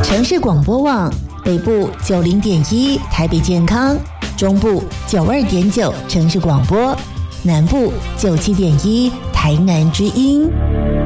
城市广播网北部90.1台北健康，中部92.9城市广播，南部97.1台南之音。